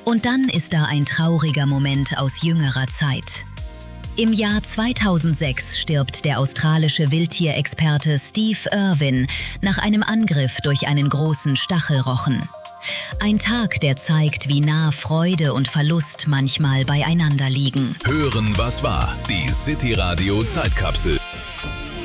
Und dann ist da ein trauriger Moment aus jüngerer Zeit. Im Jahr 2006 stirbt der australische Wildtierexperte Steve Irwin nach einem Angriff durch einen großen Stachelrochen. Ein Tag, der zeigt, wie nah Freude und Verlust manchmal beieinander liegen. Hören, was war? Die City Radio Zeitkapsel.